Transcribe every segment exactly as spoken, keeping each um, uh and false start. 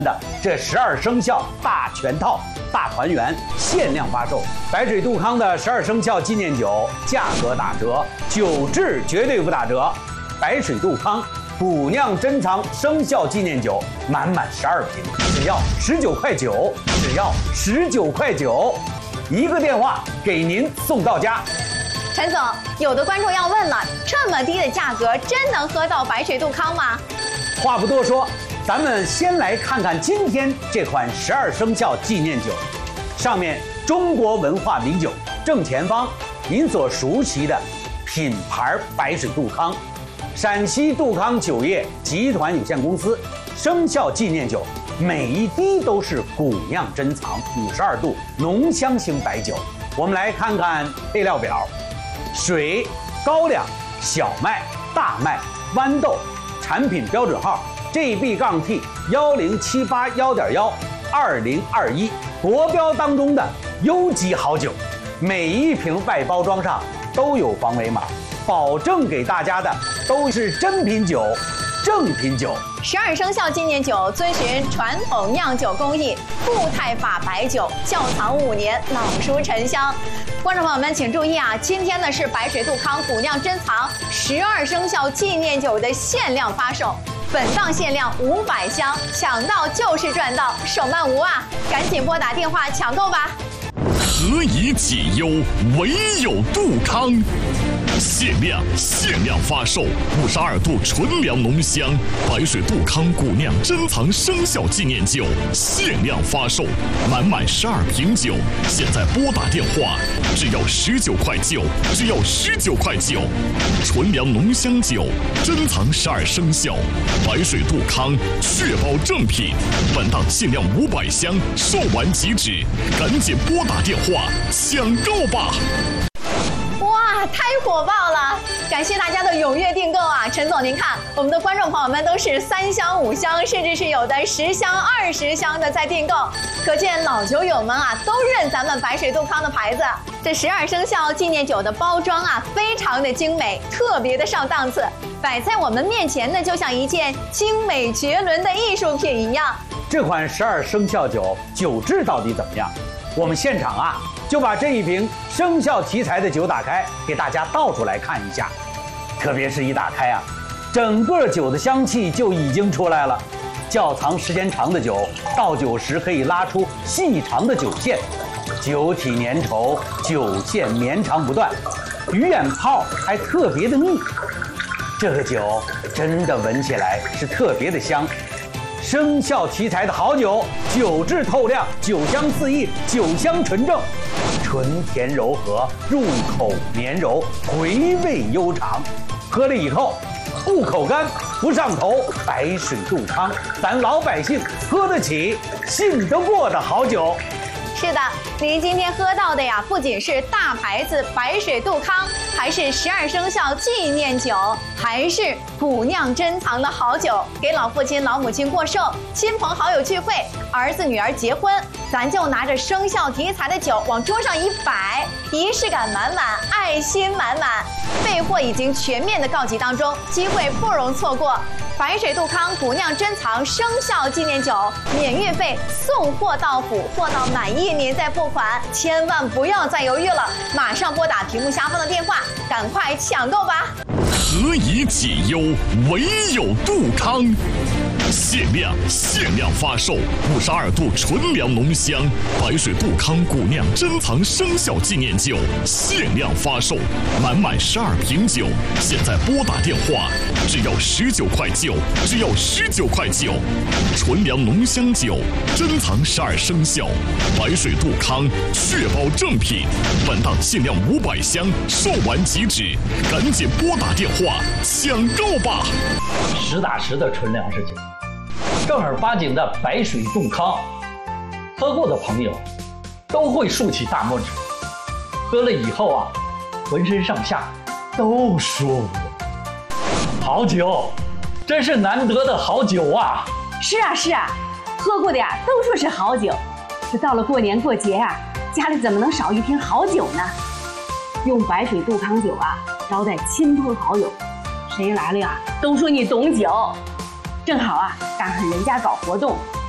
的这十二生肖大全套大团圆限量发售，白水杜康的十二生肖纪念酒价格打折，酒质绝对不打折。白水杜康古酿珍藏生肖纪念酒满满十二瓶，只要十九块九，只要十九块九，一个电话给您送到家。 陈总，有的观众要问了，这么低的价格，真能喝到白水杜康吗？ 话不多说，咱们先来看看今天这款十二生肖纪念酒，上面中国文化名酒正前方，您所熟悉的品牌白水杜康，陕西杜康酒业集团有限公司生肖纪念酒，每一滴都是古酿珍藏五十二度浓香型白酒。我们来看看配料表：水、高粱、小麦、大麦、豌豆，产品标准号 G B T 幺零七八幺点幺二零二一，国标当中的优级好酒。每一瓶外包装上都有防伪码，保证给大家的都是真品酒、正品酒。 十二生肖纪念酒遵循传统酿酒工艺，固态法白酒，窖藏五年，老熟陈香。观众朋友们请注意啊，今天呢是白水杜康古酿珍藏十二生肖纪念酒的限量发售，本档限量五百箱，抢到就是赚到，手慢无啊！赶紧拨打电话抢购吧。 何以解忧，唯有杜康。限量限量发售五十二度纯粮浓香白水杜康古酿珍藏生肖纪念酒，限量发售，满满十二瓶酒，现在拨打电话，只要十九块九，只要十九块九，纯粮浓香酒，珍藏十二生肖，白水杜康，确保正品。本档限量五百箱，售完即止，赶紧拨打电话抢购吧！ 哇，太火爆了！感谢大家的踊跃订购啊！陈总，您看，我们的观众朋友们都是三箱、五箱，甚至是有的十箱、二十箱的在订购，可见老酒友们啊都认咱们白水杜康的牌子。这十二生肖纪念酒的包装啊，非常的精美，特别的上档次，摆在我们面前呢，就像一件精美绝伦的艺术品一样。 这款十二生肖酒酒质到底怎么样？我们现场啊就把这一瓶生肖题材的酒打开，给大家倒出来看一下。特别是一打开啊，整个酒的香气就已经出来了。窖藏时间长的酒，倒酒时可以拉出细长的酒线，酒体粘稠，酒线绵长不断，鱼眼泡还特别的密。这个酒真的闻起来是特别的香。生肖题材的好酒，酒质透亮，酒香四溢，酒香纯正，纯甜柔和，入口绵柔，回味悠长。喝了以后不口干不上头，白水杜康，咱老百姓喝得起信得过的好酒。 是的，您今天喝到的呀，不仅是大牌子白水杜康，还是十二生肖纪念酒，还是古酿珍藏的好酒。给老父亲、老母亲过寿，亲朋好友聚会，儿子女儿结婚，咱就拿着生肖题材的酒往桌上一摆，仪式感满满，爱心满满。备货已经全面的告急当中，机会不容错过。白水杜康古酿珍藏生肖纪念酒，免运费，送货到府，货到满意您再付款，千万不要再犹豫了，马上拨打屏幕下方的电话，赶快抢购吧！ 何以解忧，唯有杜康。限量限量发售五十二度纯粮浓香白水杜康古酿珍藏生肖纪念酒，限量发售，满满十二瓶酒，现在拨打电话，只要十九块九，只要十九块九，纯粮浓香酒，珍藏十二生肖，白水杜康，确保正品。本档限量五百箱，售完即止，赶紧拨打电话抢购吧！ 实打实的纯粮食酒，正儿八经的白水杜康，喝过的朋友都会竖起大拇指，喝了以后啊，浑身上下都舒服。好酒，真是难得的好酒啊！ 是啊是啊，喝过的呀都说是好酒，这到了过年过节啊，家里怎么能少一瓶好酒呢？用白水杜康酒啊招待亲朋好友，谁来了呀都说你懂酒。正好啊，赶上人家搞活动，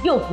又不